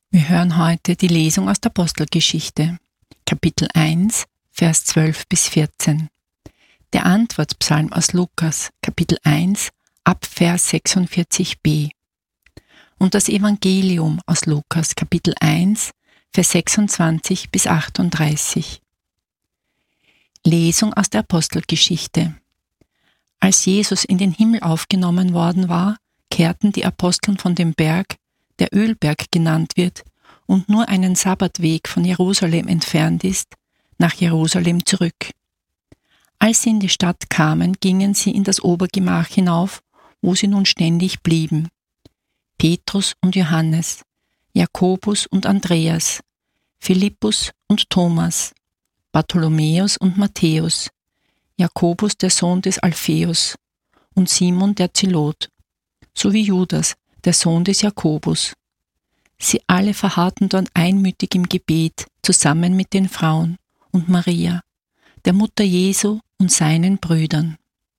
Wir hören heute die Lesung aus der Apostelgeschichte, Kapitel 1, Vers 12 bis 14. Der Antwortpsalm aus Lukas, Kapitel 1, ab Vers 46b. Und das Evangelium aus Lukas, Kapitel 1, Vers 26 bis 38. Lesung aus der Apostelgeschichte. Als Jesus in den Himmel aufgenommen worden war, kehrten die Aposteln von dem Berg, der Ölberg genannt wird und nur einen Sabbatweg von Jerusalem entfernt ist, nach Jerusalem zurück. Als sie in die Stadt kamen, gingen sie in das Obergemach hinauf, wo sie nun ständig blieben. Petrus und Johannes, Jakobus und Andreas, Philippus und Thomas, Bartholomäus und Matthäus, Jakobus der Sohn des Alpheus und Simon der Zelot, sowie Judas, der Sohn des Jakobus. Sie alle verharrten dort einmütig im Gebet, zusammen mit den Frauen und Maria, der Mutter Jesu und seinen Brüdern.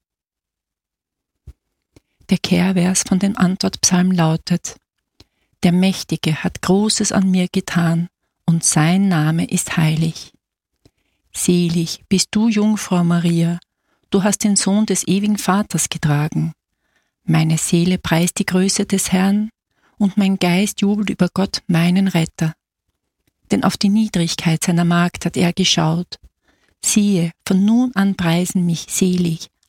Der Kehrvers von dem Antwortpsalm lautet: Der Mächtige hat Großes an mir getan, und sein Name ist heilig. Selig bist du, Jungfrau Maria, du hast den Sohn des ewigen Vaters getragen. Meine Seele preist die Größe des Herrn, und mein Geist jubelt über Gott, meinen Retter. Denn auf die Niedrigkeit seiner Magd hat er geschaut. Siehe, von nun an preisen mich selig